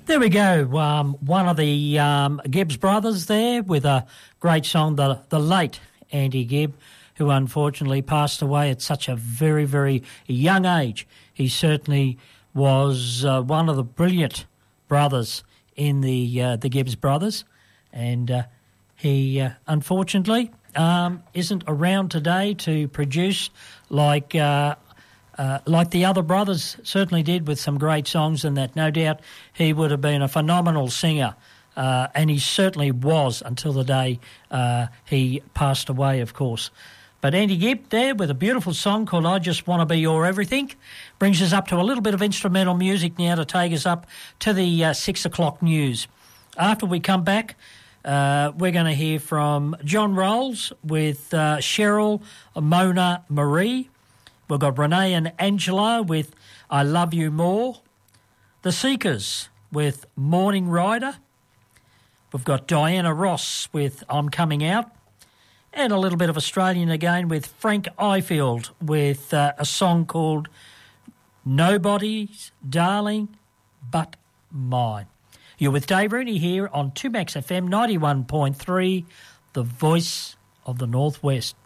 There we go. One of the Gibbs brothers there with a great song, the late Andy Gibb, who unfortunately passed away at such a very, very young age. He certainly was one of the brilliant brothers in the Gibbs brothers, and he unfortunately isn't around today to produce like the other brothers certainly did, with some great songs, and that no doubt he would have been a phenomenal singer, and he certainly was until the day he passed away, of course. But Andy Gibb there with a beautiful song called I Just Want to Be Your Everything brings us up to a little bit of instrumental music now to take us up to the 6 o'clock news. After we come back, we're going to hear from John Rolls with Cheryl, Mona Marie. We've got Renee and Angela with I Love You More. The Seekers with Morning Rider. We've got Diana Ross with I'm Coming Out. And a little bit of Australian again with Frank Ifield with a song called Nobody's Darling But Mine. You're with Dave Rooney here on 2Max FM 91.3, the voice of the Northwest.